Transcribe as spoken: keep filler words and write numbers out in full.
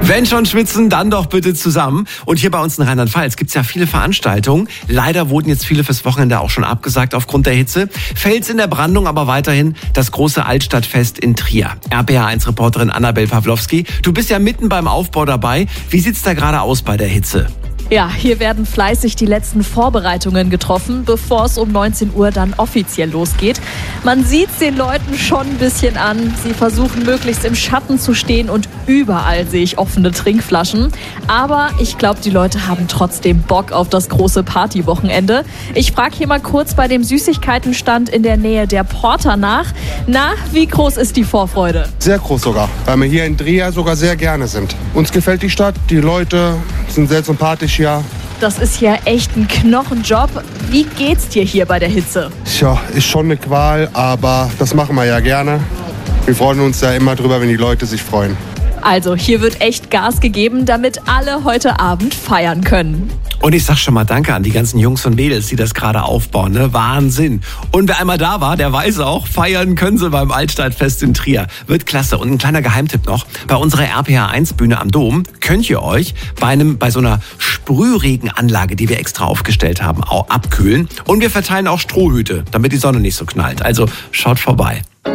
Wenn schon schwitzen, dann doch bitte zusammen. Und hier bei uns in Rheinland-Pfalz gibt es ja viele Veranstaltungen. Leider wurden jetzt viele fürs Wochenende auch schon abgesagt aufgrund der Hitze. Fels in der Brandung, aber weiterhin das große Altstadtfest in Trier. R P H eins Reporterin Annabel Pawlowski, du bist ja mitten beim Aufbau dabei. Wie sieht's da gerade aus bei der Hitze? Ja, hier werden fleißig die letzten Vorbereitungen getroffen, bevor es um neunzehn Uhr dann offiziell losgeht. Man sieht es den Leuten schon ein bisschen an. Sie versuchen möglichst im Schatten zu stehen und überall sehe ich offene Trinkflaschen. Aber ich glaube, die Leute haben trotzdem Bock auf das große Partywochenende. Ich frage hier mal kurz bei dem Süßigkeitenstand in der Nähe der Porta nach. Na, wie groß ist die Vorfreude? Sehr groß sogar, weil wir hier in Trier sogar sehr gerne sind. Uns gefällt die Stadt, die Leute sind sehr sympathisch hier. Das ist ja echt ein Knochenjob. Wie geht's dir hier bei der Hitze? Tja, ist schon eine Qual, aber das machen wir ja gerne. Wir freuen uns ja immer drüber, wenn die Leute sich freuen. Also, hier wird echt Gas gegeben, damit alle heute Abend feiern können. Und ich sag schon mal Danke an die ganzen Jungs und Mädels, die das gerade aufbauen. Ne? Wahnsinn. Und wer einmal da war, der weiß auch, feiern können sie beim Altstadtfest in Trier. Wird klasse. Und ein kleiner Geheimtipp noch. Bei unserer R P H eins Bühne am Dom könnt ihr euch bei einem bei so einer Sprühregenanlage, die wir extra aufgestellt haben, auch abkühlen. Und wir verteilen auch Strohhüte, damit die Sonne nicht so knallt. Also schaut vorbei.